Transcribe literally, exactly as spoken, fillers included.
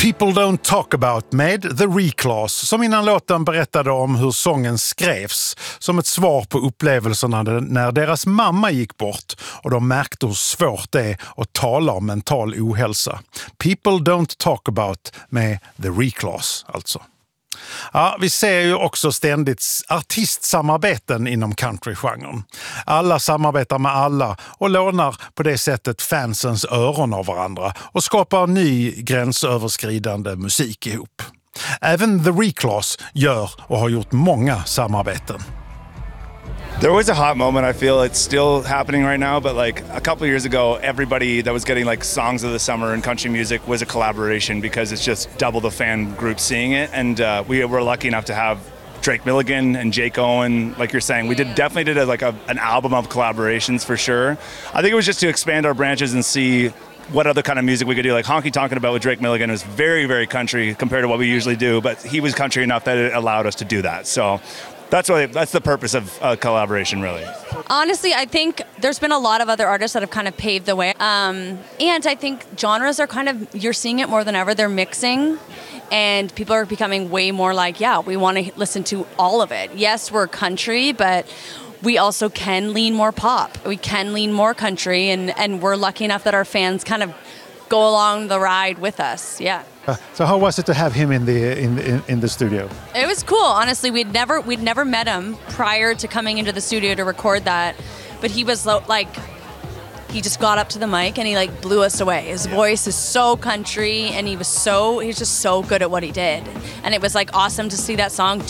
People Don't Talk About med The Reclass, som innan låten berättade om hur sången skrevs som ett svar på upplevelserna när deras mamma gick bort och de märkte hur svårt det är att tala om mental ohälsa. People Don't Talk About med The Reclass alltså. Ja, vi ser ju också ständigt artistsamarbeten inom countrygenren. Alla samarbetar med alla och lånar på det sättet fansens öron av varandra och skapar ny gränsöverskridande musik ihop. Även The Reclass gör och har gjort många samarbeten. There was a hot moment. I feel it's still happening right now, but like a couple of years ago, everybody that was getting like songs of the summer in country music was a collaboration because it's just double the fan group seeing it. And uh, we were lucky enough to have Drake Milligan and Jake Owen, like you're saying. We did definitely did a, like a, an album of collaborations for sure. I think it was just to expand our branches and see what other kind of music we could do. Like Honky Tonkin' About with Drake Milligan was very, very country compared to what we usually do, but he was country enough that it allowed us to do that. So That's really that's the purpose of uh, collaboration, really. Honestly, I think there's been a lot of other artists that have kind of paved the way. Um, and I think genres are kind of, you're seeing it more than ever. They're mixing and people are becoming way more like, yeah, we want to listen to all of it. Yes, we're country, but we also can lean more pop. We can lean more country, and, and we're lucky enough that our fans kind of go along the ride with us. Yeah. Uh, so how was it to have him in the in, in in the studio? It was cool. Honestly, we'd never we'd never met him prior to coming into the studio to record that, but he was lo- like he just got up to the mic and he like blew us away. His yeah. voice is so country, and he was so he's just so good at what he did, and it was like awesome to see that song